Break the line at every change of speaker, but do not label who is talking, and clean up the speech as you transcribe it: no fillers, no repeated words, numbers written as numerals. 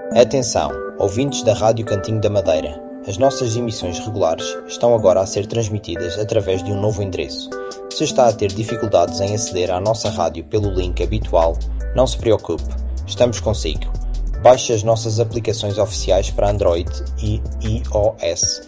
Atenção, ouvintes da Rádio Cantinho da Madeira. As nossas emissões regulares estão agora a ser transmitidas através de um novo endereço. Se está a ter dificuldades em aceder à nossa rádio pelo link habitual, não se preocupe, estamos consigo. Baixe as nossas aplicações oficiais para Android e iOS